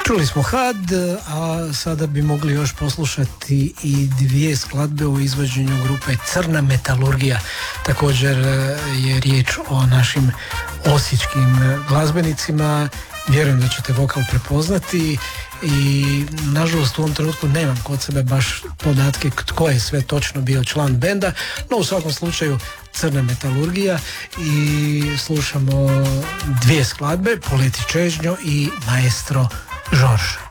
Čuli smo Had, a sada bi mogli još poslušati i dvije skladbe u izvođenju grupe Crna metalurgija. Također je riječ o našim osječkim glazbenicima. Vjerujem da ćete vokal prepoznati i nažalost u ovom trenutku nemam kod sebe baš podatke tko je sve točno bio član benda, no u svakom slučaju Crna metalurgija i slušamo dvije skladbe, Poleti čežnjo i Maestro Žorž.